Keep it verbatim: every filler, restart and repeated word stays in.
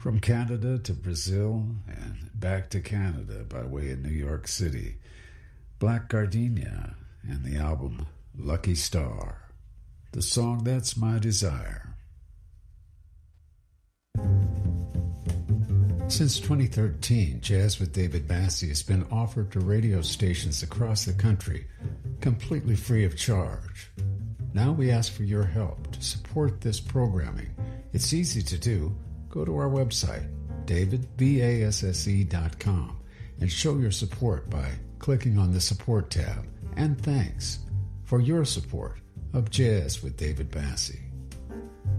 From Canada to Brazil and back to Canada by way of New York City, Black Gardenia and the album Lucky Star. The song That's My Desire. Since twenty thirteen, Jazz with David Bassie has been offered to radio stations across the country, completely free of charge. Now we ask for your help to support this programming. It's easy to do. Go to our website, david basse dot com, and show your support by clicking on the Support tab. And thanks for your support of Jazz with David Bassie.